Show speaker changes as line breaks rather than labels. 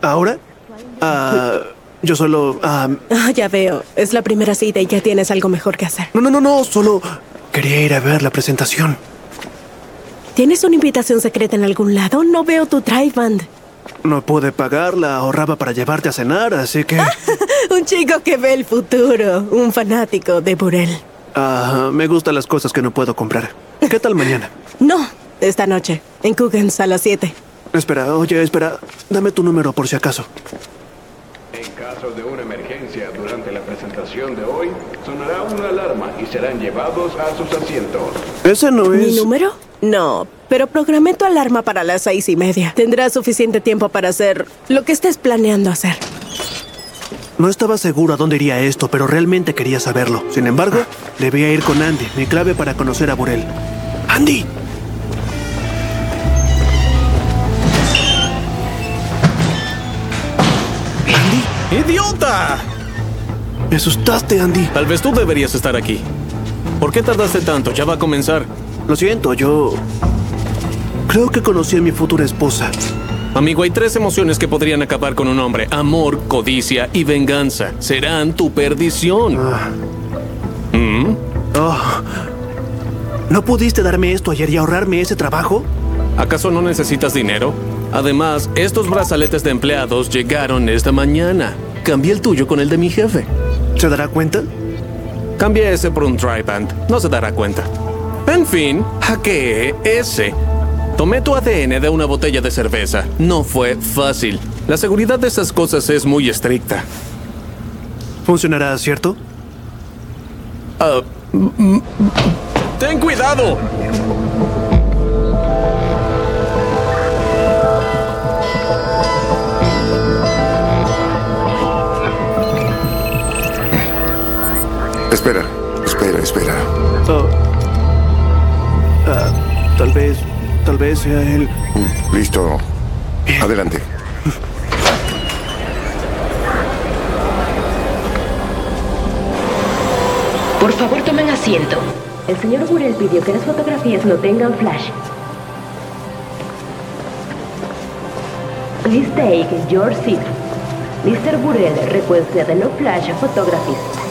¿Ahora? Yo solo...
ya veo. Es la primera cita y ya tienes algo mejor que hacer.
No. Solo quería ir a ver la presentación.
¿Tienes una invitación secreta en algún lado? No veo tu drive band.
No pude pagarla, ahorraba para llevarte a cenar, así que...
Un chico que ve el futuro. Un fanático de Burel.
Me gustan las cosas que no puedo comprar. ¿Qué tal mañana?
No, esta noche. En Coogan's a las 7.
Espera. Dame tu número por si acaso.
En caso de una emergencia durante la presentación de hoy, sonará una alarma y serán llevados a sus asientos.
Ese no es...
¿Mi número? No, pero programé tu alarma para las 6:30. Tendrás suficiente tiempo para hacer lo que estés planeando hacer.
No estaba seguro a dónde iría esto, pero realmente quería saberlo. Sin embargo, debía ir con Andy, mi clave para conocer a Burel. ¡Andy!
¿Andy? ¡Idiota!
Me asustaste, Andy.
Tal vez tú deberías estar aquí. ¿Por qué tardaste tanto? Ya va a comenzar.
Lo siento, yo... creo que conocí a mi futura esposa.
Amigo, hay 3 emociones que podrían acabar con un hombre. Amor, codicia y venganza. Serán tu perdición.
¿No pudiste darme esto ayer y ahorrarme ese trabajo?
¿Acaso no necesitas dinero? Además, estos brazaletes de empleados llegaron esta mañana. Cambié el tuyo con el de mi jefe.
¿Se dará cuenta?
Cambié ese por un triband. No se dará cuenta. En fin, hackeé ese. Tomé tu ADN de una botella de cerveza. No fue fácil. La seguridad de esas cosas es muy estricta.
¿Funcionará, cierto?
¡Ten cuidado!
Espera.
Tal vez sea él.
Listo. Adelante.
Por favor, tomen asiento. El señor Burel pidió que las fotografías no tengan flash. Please take your seat. Mr. Burel requested no flash photographies.